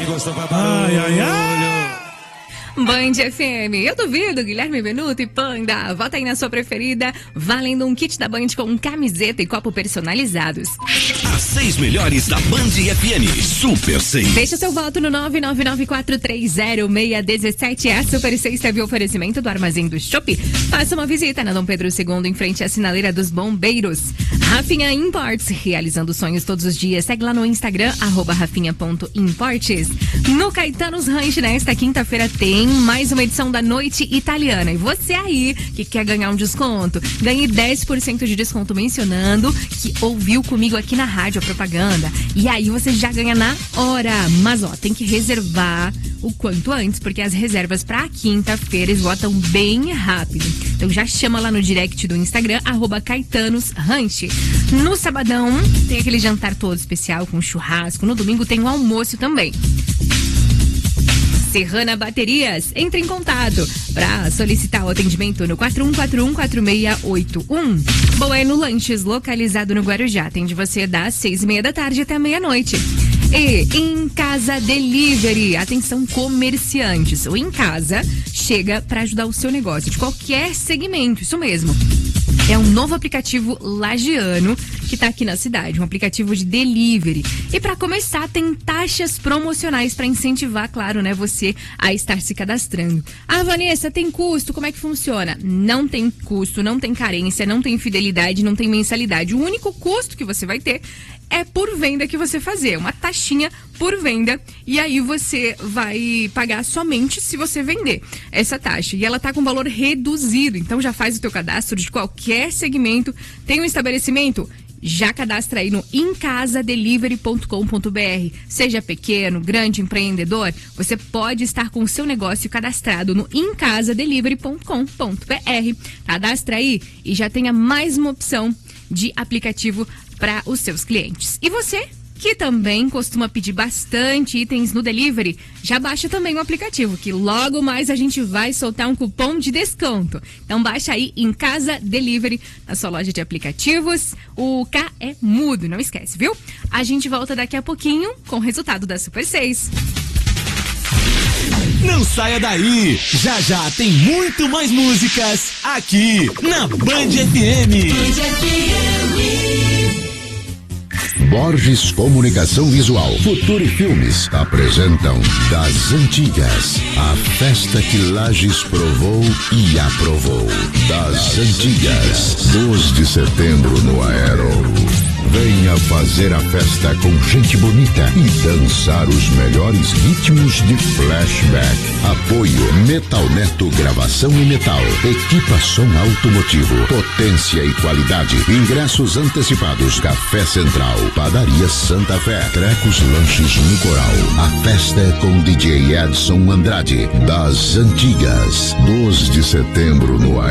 Ai, ai, ai. Band FM, eu duvido, Guilherme Benuto e Panda. Vota aí na sua preferida, valendo um kit da Band com camiseta e copo personalizados. As 6 melhores da Band FM, Super 6. Deixa seu voto no 999430617. A Super 6 teve o oferecimento do Armazém do Shopping. Faça uma visita na Dom Pedro II, em frente à Sinaleira dos Bombeiros. Rafinha Imports, realizando sonhos todos os dias. Segue lá no Instagram, @rafinha.imports. No Caetanos Ranch, nesta quinta-feira, tem mais uma edição da Noite Italiana. E você aí que quer ganhar um desconto, ganhe 10% de desconto mencionando que ouviu comigo aqui na rádio a propaganda. E aí você já ganha na hora. Mas ó, tem que reservar o quanto antes, porque as reservas pra quinta-feira esgotam bem rápido. Então já chama lá no direct do Instagram, @CaetanosRanch. No sabadão tem aquele jantar todo especial com churrasco. No domingo tem um almoço também. Serrana Baterias, entre em contato para solicitar o atendimento no 4141-4681. Bueno Lanches, localizado no Guarujá, atende você das 6:30 da tarde até meia-noite. E Em Casa Delivery, atenção comerciantes, o Em Casa chega para ajudar o seu negócio de qualquer segmento, isso mesmo. É um novo aplicativo lagiano que está aqui na cidade, um aplicativo de delivery. E para começar, tem taxas promocionais para incentivar, claro, né, você a estar se cadastrando. Ah, Vanessa, tem custo? Como é que funciona? Não tem custo, não tem carência, não tem fidelidade, não tem mensalidade. O único custo que você vai ter é por venda que você fazer, uma taxinha por venda, e aí você vai pagar somente se você vender essa taxa, e ela tá com valor reduzido, então já faz o teu cadastro de qualquer segmento. Tem um estabelecimento? Já cadastra aí no incasadelivery.com.br. Seja pequeno, grande empreendedor, você pode estar com o seu negócio cadastrado no incasadelivery.com.br. Cadastra aí e já tenha mais uma opção de aplicativo para os seus clientes. E você, que também costuma pedir bastante itens no delivery, já baixa também o aplicativo, que logo mais a gente vai soltar um cupom de desconto. Então baixa aí Em Casa Delivery na sua loja de aplicativos. O K é mudo, não esquece, viu? A gente volta daqui a pouquinho com o resultado da Super 6. Não saia daí, já já tem muito mais músicas aqui na Band FM. Borges Comunicação Visual, Futuri Filmes apresentam Das Antigas, a festa que Lages provou e aprovou. Das Antigas, 2 de setembro no Aero. Venha fazer a festa com gente bonita e dançar os melhores ritmos de flashback. Apoio Metal Neto Gravação e Metal. Equipa som automotivo. Potência e qualidade. Ingressos antecipados. Café Central. Padaria Santa Fé. Trecos Lanches no Coral. A festa é com DJ Edson Andrade. Das Antigas. 2 de setembro no